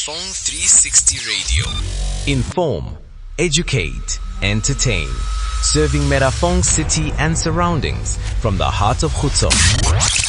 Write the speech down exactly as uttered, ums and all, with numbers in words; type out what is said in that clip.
Metafong three sixty Radio. Inform, educate, entertain. Serving Metafong City and surroundings from the heart of Khutso.